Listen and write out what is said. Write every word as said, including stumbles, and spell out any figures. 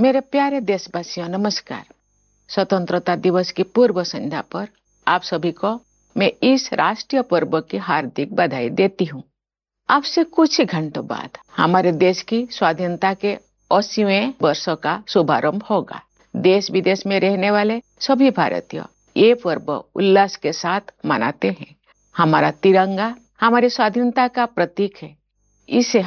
मेरे प्यारे देशवासियों, नमस्कार। स्वतंत्रता दिवस की पूर्व संध्या पर आप सभी को मैं इस राष्ट्रीय पर्व की हार्दिक बधाई देती हूँ। अब से कुछ ही घंटों बाद हमारे देश की स्वाधीनता के अस्सीवें वर्षों का शुभारंभ होगा। देश विदेश में रहने वाले सभी भारतीय ये पर्व उल्लास के साथ मनाते हैं। हमारा तिरंगा हमारी स्वाधीनता का प्रतीक है। इसे